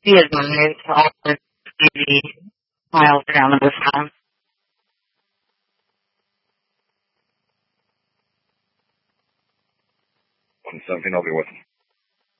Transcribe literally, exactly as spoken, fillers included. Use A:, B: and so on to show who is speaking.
A: Be advised, all the D V files are down at this time.
B: one seventeen, I'll be with you.